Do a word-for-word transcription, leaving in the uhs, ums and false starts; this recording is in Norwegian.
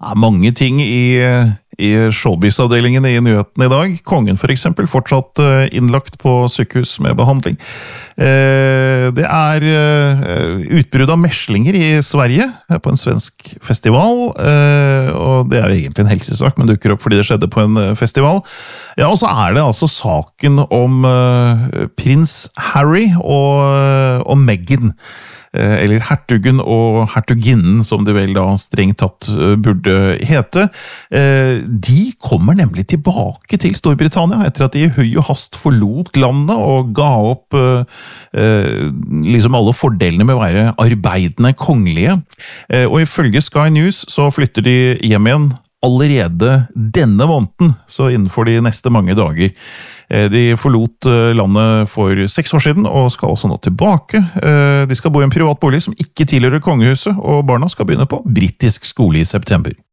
Det er mange ting i, i showbiz-avdelingen i nyhetene i dag. Kongen for eksempel, fortsatt innlagt på sykehus med behandling. Det er utbrudd av meslinger i Sverige, på en svensk festival, og det er jo egentlig en helsesak, men dukker opp fordi det skjedde på en festival. Ja, og så er det altså saken om prins Harry og, og Meghan. Eller hertugen og hertuginnen, som det vel da strengt tatt burde hete. De kommer nemlig tilbake til Storbritannia etter at de i høy og hast forlot landet og ga opp liksom alle fordelene med å være arbeidende kongelige. Og ifølge Sky News så flytter de hjem igjen allerede denne måneden, så innenfor de neste mange dager. De forlot landet for seks år siden, og skal også nå tilbake. De skal bo i en privat bolig som ikke tilhører kongehuset, og barna skal begynne på britisk skole i september.